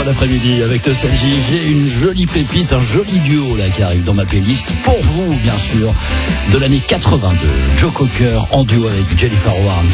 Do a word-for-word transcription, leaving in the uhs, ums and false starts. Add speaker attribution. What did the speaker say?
Speaker 1: l'après-midi avec Nostalgie. J'ai une jolie pépite, un joli duo là qui arrive dans ma playlist. Pour vous, bien sûr, de l'année quatre-vingt-deux. Joe Cocker en duo avec Jennifer Warnes.